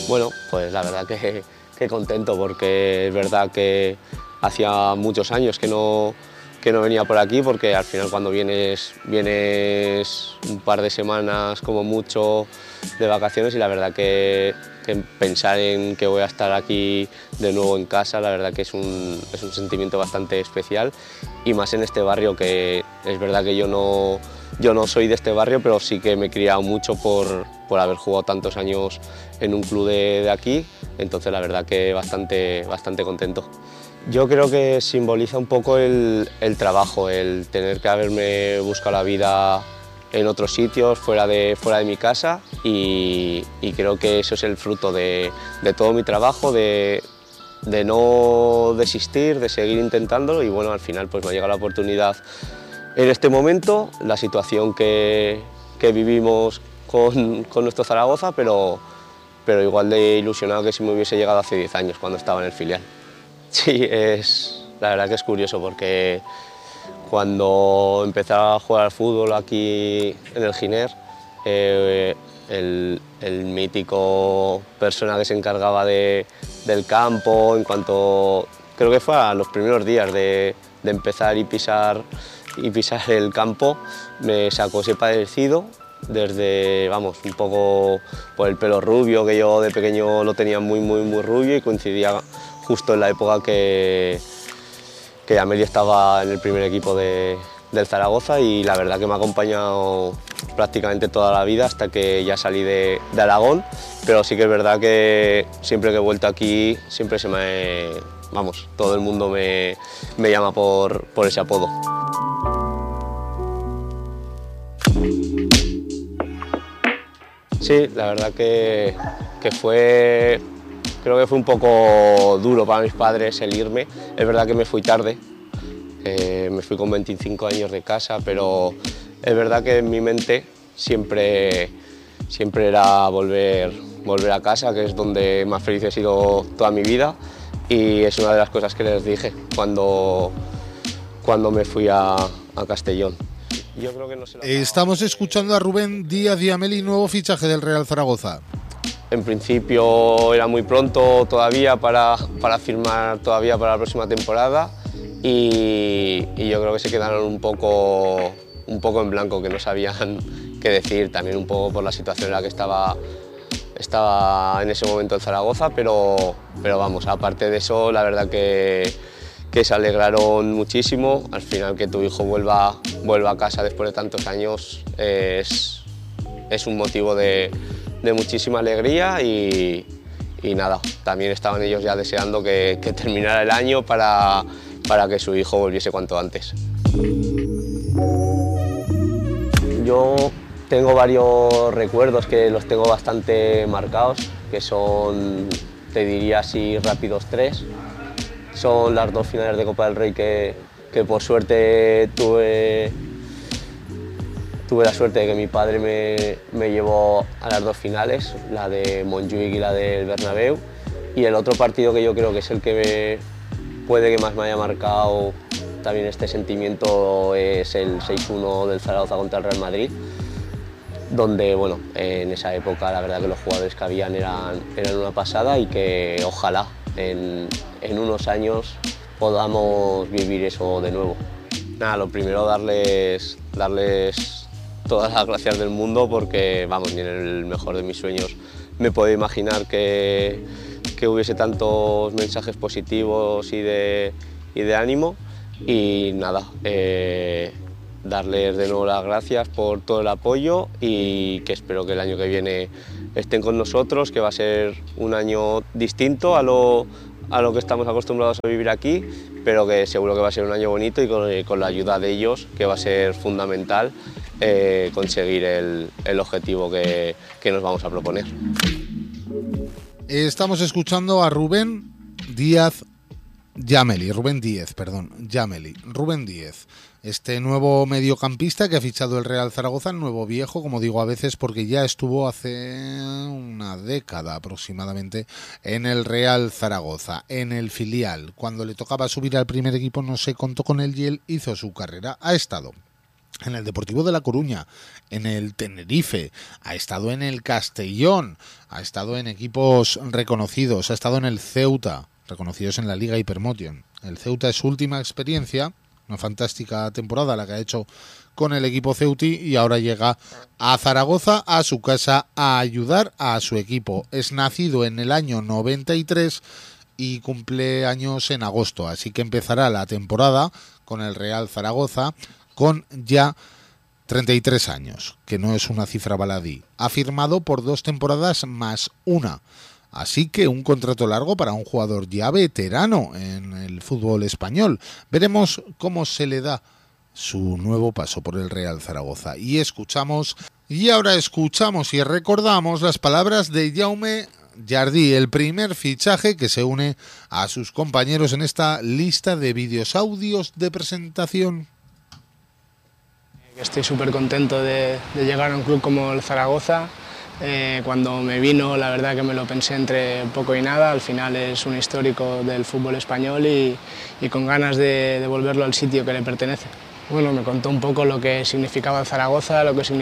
Bueno, pues la verdad que contento, porque es verdad que hacía muchos años que no venía por aquí, porque al final cuando vienes un par de semanas como mucho de vacaciones, y la verdad que pensar en que voy a estar aquí de nuevo en casa, la verdad que es un sentimiento bastante especial, y más en este barrio, que es verdad que yo no soy de este barrio, pero sí que me he criado mucho por haber jugado tantos años en un club de aquí, entonces la verdad que bastante contento. Yo creo que simboliza un poco el trabajo, el tener que haberme buscado la vida en otros sitios, fuera de mi casa, y creo que eso es el fruto de todo mi trabajo, de no desistir, de seguir intentándolo, y bueno, al final pues me ha llegado la oportunidad en este momento, la situación que vivimos con nuestro Zaragoza, pero igual de ilusionado que si me hubiese llegado hace 10 años cuando estaba en el filial. Sí, la verdad que es curioso, porque cuando empecé a jugar al fútbol aquí en el Giner, el mítico persona que se encargaba del campo, creo que fue a los primeros días de empezar y pisar el campo, me sacó ese padecido desde, vamos, un poco por el pelo rubio, que yo de pequeño lo tenía muy rubio, y coincidía justo en la época que Amelie estaba en el primer equipo del Zaragoza, y la verdad que me ha acompañado prácticamente toda la vida hasta que ya salí de Aragón, pero sí que es verdad que siempre que he vuelto aquí, siempre todo el mundo me llama por ese apodo. Sí, la verdad que creo que fue un poco duro para mis padres el irme. Es verdad que me fui tarde, me fui con 25 años de casa, pero es verdad que en mi mente siempre era volver a casa, que es donde más feliz he sido toda mi vida, y es una de las cosas que les dije cuando me fui a Castellón. Yo creo que no se lo Estamos escuchando a Rubén Díaz Giameli, nuevo fichaje del Real Zaragoza. En principio era muy pronto todavía para firmar todavía para la próxima temporada, y yo creo que se quedaron un poco en blanco, que no sabían qué decir, también un poco por la situación en la que estaba en ese momento el Zaragoza, pero vamos, aparte de eso, la verdad que se alegraron muchísimo. Al final, que tu hijo vuelva a casa después de tantos años es un motivo de muchísima alegría, y nada, también estaban ellos ya deseando que terminara el año para que su hijo volviese cuanto antes. Yo tengo varios recuerdos que los tengo bastante marcados, que son, te diría así rápidos, 3. Son las 2 finales de Copa del Rey que por suerte tuve la suerte de que mi padre me llevó a las 2 finales, la de Montjuic y la del Bernabéu, y el otro partido que yo creo que es el que puede que más me haya marcado también este sentimiento es el 6-1 del Zaragoza contra el Real Madrid, donde bueno, en esa época la verdad que los jugadores que habían eran una pasada, y que ojalá en unos años podamos vivir eso de nuevo. Nada, lo primero darles todas las gracias del mundo, porque vamos, ni en el mejor de mis sueños me puedo imaginar que hubiese tantos mensajes positivos y de ánimo, y nada, darles de nuevo las gracias por todo el apoyo, y que espero que el año que viene estén con nosotros, que va a ser un año distinto a lo que estamos acostumbrados a vivir aquí, pero que seguro que va a ser un año bonito, y con la ayuda de ellos, que va a ser fundamental conseguir el objetivo que nos vamos a proponer. Estamos escuchando a Rubén Díaz Giameli, este nuevo mediocampista que ha fichado el Real Zaragoza, el nuevo viejo, como digo a veces, porque ya estuvo hace una década aproximadamente en el Real Zaragoza, en el filial. Cuando le tocaba subir al primer equipo no se contó con él, y él hizo su carrera. Ha estado en el Deportivo de La Coruña, en el Tenerife, ha estado en el Castellón, ha estado en equipos reconocidos, ha estado en el Ceuta, reconocidos en la Liga Hypermotion. El Ceuta es su última experiencia, una fantástica temporada la que ha hecho con el equipo ceuti, y ahora llega a Zaragoza, a su casa, a ayudar a su equipo. Es nacido en el año 93 y cumple años en agosto, así que empezará la temporada con el Real Zaragoza con ya 33 años, que no es una cifra baladí. Ha firmado por 2 temporadas más una, así que un contrato largo para un jugador ya veterano en el fútbol español. Veremos cómo se le da su nuevo paso por el Real Zaragoza. Y ahora escuchamos y recordamos las palabras de Jaume Jardí, el primer fichaje que se une a sus compañeros en esta lista de vídeos audios de presentación. Estoy súper contento de llegar a un club como el Zaragoza. Cuando me vino, la verdad que me lo pensé entre poco y nada. Al final es un histórico del fútbol español y con ganas de devolverlo al sitio que le pertenece. Bueno, me contó un poco lo que significaba el Zaragoza,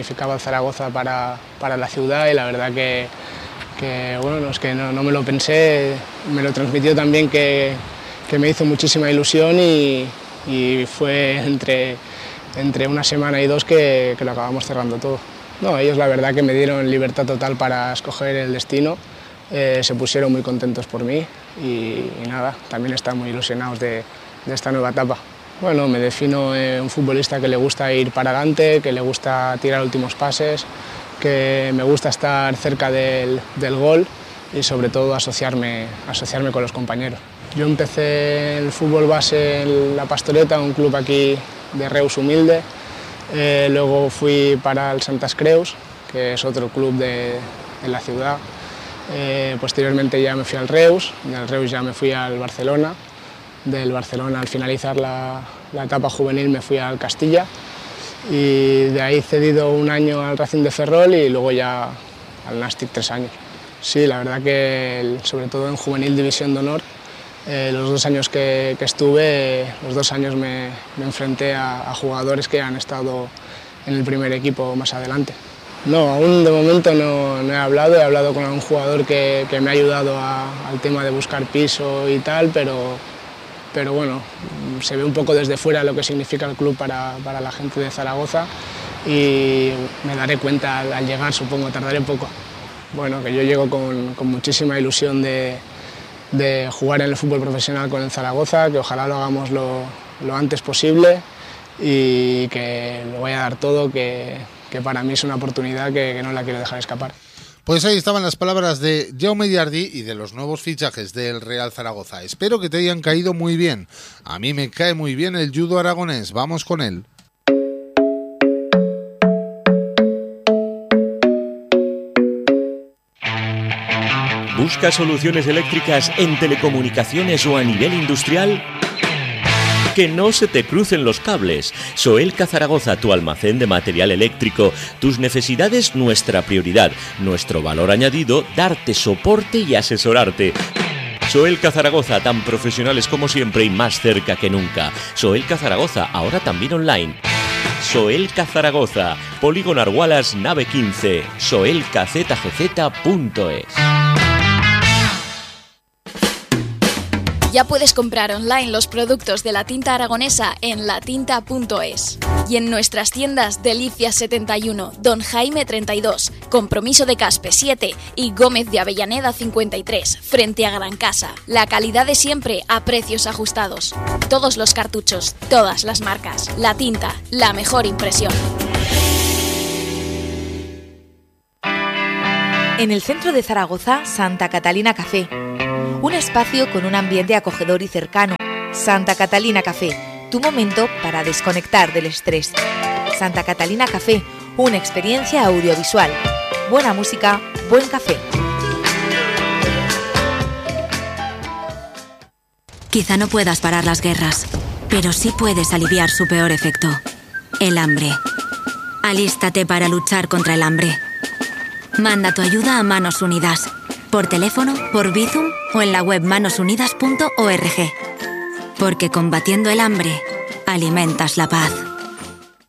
para la ciudad, y la verdad que bueno, es que no me lo pensé, me lo transmitió también que me hizo muchísima ilusión y fue entre una semana y 2 que lo acabamos cerrando todo. No, ellos la verdad que me dieron libertad total para escoger el destino, se pusieron muy contentos por mí y nada, también están muy ilusionados de esta nueva etapa. Bueno, me defino un futbolista que le gusta ir para adelante, que le gusta tirar últimos pases, que me gusta estar cerca del gol y sobre todo asociarme con los compañeros. Yo empecé el fútbol base en La Pastoreta, un club aquí de Reus humilde, luego fui para el Santas Creus, que es otro club de la ciudad. Posteriormente ya me fui al Reus, del Reus ya me fui al Barcelona, del Barcelona al finalizar la etapa juvenil me fui al Castilla y de ahí cedido un año al Racing de Ferrol y luego ya al Nàstic 3 años. Sí, la verdad que sobre todo en juvenil división de honor, los 2 años que estuve, los 2 años me enfrenté a jugadores que han estado en el primer equipo más adelante. No, aún de momento no he hablado con un jugador que me ha ayudado al tema de buscar piso y tal, pero bueno, se ve un poco desde fuera lo que significa el club para la gente de Zaragoza y me daré cuenta al llegar, supongo, tardaré poco. Bueno, que yo llego con muchísima ilusión de jugar en el fútbol profesional con el Zaragoza, que ojalá lo hagamos lo antes posible y que lo voy a dar todo, que para mí es una oportunidad que no la quiero dejar escapar. Pues ahí estaban las palabras de Jaume Jardí y de los nuevos fichajes del Real Zaragoza. Espero que te hayan caído muy bien. A mí me cae muy bien el judo aragonés. Vamos con él. ¿Buscas soluciones eléctricas en telecomunicaciones o a nivel industrial? Que no se te crucen los cables. Soelca Zaragoza, tu almacén de material eléctrico. Tus necesidades, nuestra prioridad. Nuestro valor añadido, darte soporte y asesorarte. Soelca Zaragoza, tan profesionales como siempre y más cerca que nunca. Soelca Zaragoza, ahora también online. Soelca Zaragoza, Polígono Argualas, nave 15, soelcazgz.es. Ya puedes comprar online los productos de la tinta aragonesa en latinta.es y en nuestras tiendas Delicias 71, Don Jaime 32, Compromiso de Caspe 7 y Gómez de Avellaneda 53, frente a Gran Casa. La calidad de siempre a precios ajustados. Todos los cartuchos, todas las marcas. La Tinta, la mejor impresión. En el centro de Zaragoza, Santa Catalina Café. Un espacio con un ambiente acogedor y cercano. Santa Catalina Café, tu momento para desconectar del estrés. Santa Catalina Café, una experiencia audiovisual. Buena música, buen café. Quizá no puedas parar las guerras, pero sí puedes aliviar su peor efecto, el hambre. Alístate para luchar contra el hambre. Manda tu ayuda a Manos Unidas, por teléfono, por Bizum o en la web manosunidas.org. Porque combatiendo el hambre, alimentas la paz.